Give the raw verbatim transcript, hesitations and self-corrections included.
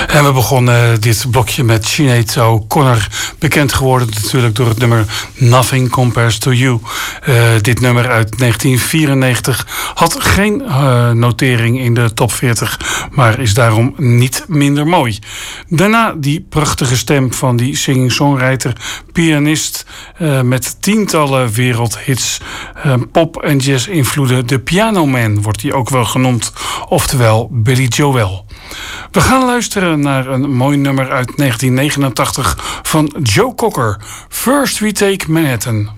En we begonnen dit blokje met Sinead O'Connor, bekend geworden natuurlijk door het nummer Nothing Compares to You. Uh, dit nummer uit negentien vierennegentig had geen uh, notering in de top veertig, maar is daarom niet minder mooi. Daarna die prachtige stem van die singer-songwriter, pianist uh, met tientallen wereldhits, uh, pop- en jazz-invloeden. De Piano Man wordt hij ook wel genoemd, oftewel Billy Joel. We gaan luisteren naar een mooi nummer uit negentien negenentachtig van Joe Cocker, First We Take Manhattan.